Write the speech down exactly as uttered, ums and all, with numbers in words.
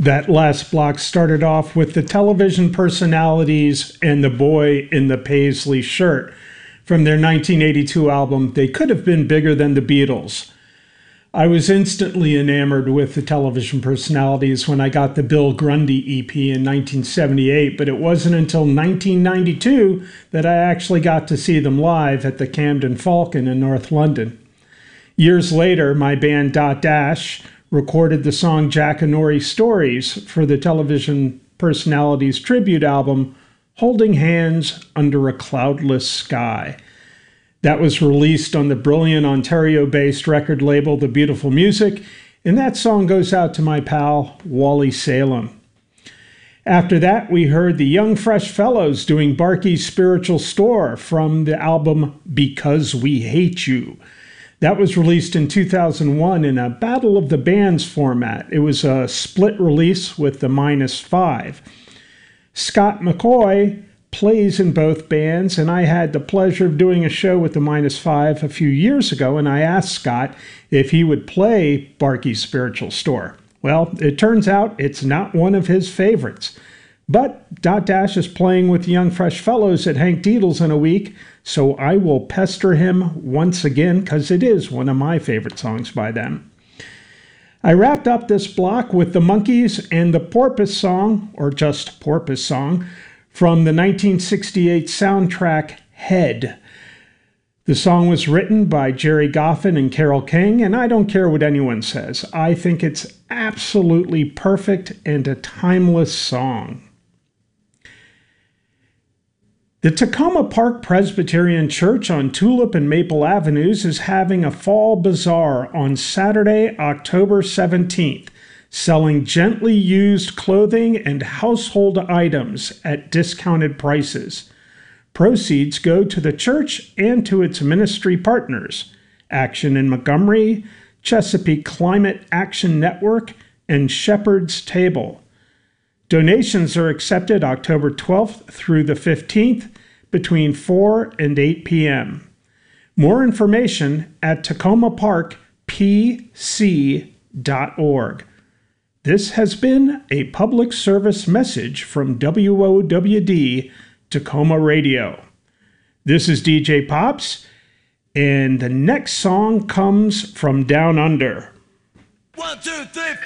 That last block started off with the Television Personalities and The Boy in the Paisley Shirt from their nineteen eighty-two album, They Could Have Been Bigger Than the Beatles. I was instantly enamored with the Television Personalities when I got the Bill Grundy E P in nineteen seventy-eight, but it wasn't until nineteen ninety-two that I actually got to see them live at the Camden Falcon in North London. Years later, my band Dot Dash recorded the song Jackanory Stories for the Television Personalities tribute album, Holding Hands Under a Cloudless Sky. That was released on the brilliant Ontario-based record label The Beautiful Music, and that song goes out to my pal, Wally Salem. After that, we heard the Young Fresh Fellows doing Barkey's Spiritual Store from the album Because We Hate You. That was released in two thousand one in a Battle of the Bands format. It was a split release with the Minus Five. Scott McCoy plays in both bands, and I had the pleasure of doing a show with the Minus Five a few years ago, and I asked Scott if he would play Barkey's Spiritual Store. Well, it turns out it's not one of his favorites. But Dot Dash is playing with the Young Fresh Fellows at Hank Deedle's in a week, so I will pester him once again because it is one of my favorite songs by them. I wrapped up this block with the Monkees and the Porpoise Song, or just Porpoise Song, from the nineteen sixty-eight soundtrack Head. The song was written by Jerry Goffin and Carole King, and I don't care what anyone says. I think it's absolutely perfect and a timeless song. The Takoma Park Presbyterian Church on Tulip and Maple Avenues is having a fall bazaar on Saturday, October seventeenth, selling gently used clothing and household items at discounted prices. Proceeds go to the church and to its ministry partners, Action in Montgomery, Chesapeake Climate Action Network, and Shepherd's Table. Donations are accepted October twelfth through the fifteenth between four and eight p.m. More information at tacoma park p c dot org. This has been a public service message from W O W D Tacoma Radio. This is D J Pops, and the next song comes from Down Under. One, two, three.